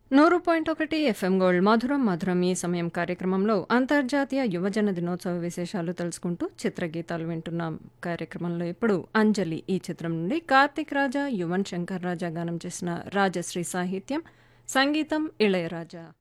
100.1 FM gold మధురం మధురం ఈ సమయం కార్యక్రమంలో అంతర్జాతీయ యువజన దినోత్సవ విశేషాలు తెలుసుకుంటూ చిత్రగీతాలు వింటున్నాం. కార్యక్రమంలో ఇప్పుడు అంజలి ఈ చిత్రం నుండి కార్తిక్ రాజా, యువన్ శంకర్ రాజా గానం చేసిన రాజశ్రీ సాహిత్యం, సంగీతం ఇళయరాజా.